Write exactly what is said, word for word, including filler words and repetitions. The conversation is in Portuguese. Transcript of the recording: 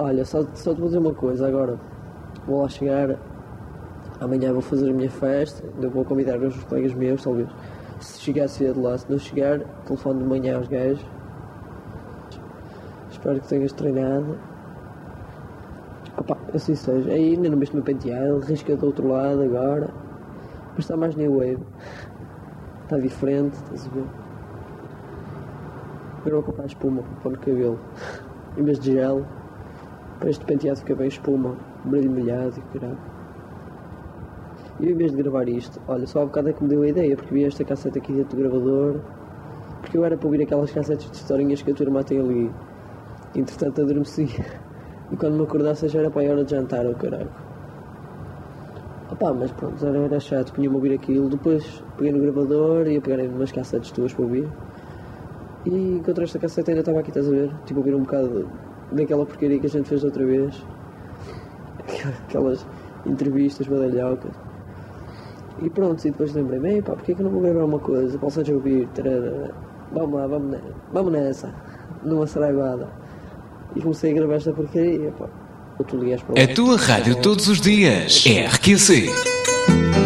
Olha, só, só te vou dizer uma coisa agora. Vou lá chegar, amanhã vou fazer a minha festa, eu vou convidar os colegas meus, talvez. Se chegar cedo lá, se não chegar, telefone de manhã aos gajos. Espero que tenhas treinado. Opa, assim seja. Aí ainda não viste o meu penteado, risca do outro lado agora. Mas está mais new wave. Está diferente, estás a ver? Agora vou comprar espuma para pôr no cabelo. Em vez de gel. Para este penteado fica bem espuma, brilho molhado e caralho. E eu, em vez de gravar isto, olha, só há bocado é que me deu a ideia, porque vi esta cassete aqui dentro do gravador. Porque eu era para ouvir aquelas cassetes de historinhas que a tua irmã tem ali. Entretanto adormeci. E quando me acordasse já era para a hora de jantar, oh caralho. Opá, mas pronto, era, era chato, punha-me a ouvir aquilo. Depois peguei no gravador e ia pegar umas cassetes tuas para ouvir. E encontrei esta cassete ainda estava aqui, estás a ver? Tipo, ouvir um bocado daquela porcaria que a gente fez outra vez. Aquelas entrevistas badalhocas. E pronto, e depois lembrei-me, pá, porque é que eu não vou gravar uma coisa? Posso já ouvir? Tarara. Vamos lá, vamos, ne- vamos nessa. Numa saraivada. E comecei a gravar esta porcaria, pá. Ou tu ligas para lá. A tua rádio todos os dias é R Q C.